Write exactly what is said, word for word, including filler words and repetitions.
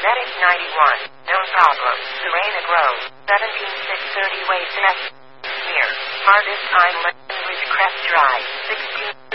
Medic ninety-one. No problem. Serena Grove. seventeen six thirty Way South. Near. Hardest Time Language Crest Drive. sixteen